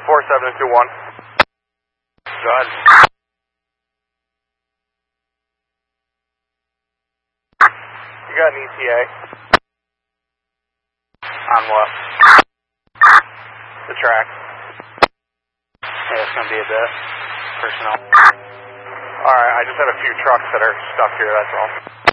4721. Go ahead. You got an ETA? On what? The track. Yeah, it's going to be a bit. Personnel. Alright, I just had a few trucks that are stuck here, that's all.